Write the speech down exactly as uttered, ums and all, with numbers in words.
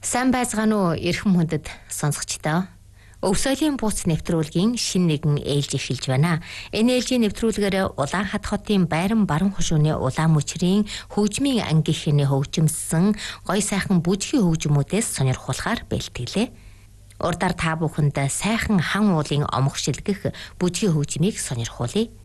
Сайн байцгаана уу эрхэм хүндэт сонсогчдоо. Өвсөлийн бууц нэвтрүүлгийн шинэ нэгэн ээлж эхэлж байна. Энэ ээлжийн нэвтрүүлгээр Улаанхат хотын Байран Баруун хушууны улаан мөчрийн хөгжмийн ангийнхны хөгжимсөн гой сайхан бүжгийн хөгжмүүдээс сонирхуулахаар бэлтгэлээ. Урдаар та бүхэнд сайхан хан уулын омох шилгэх бүжгийн хөгжмийг сонирхуулъя.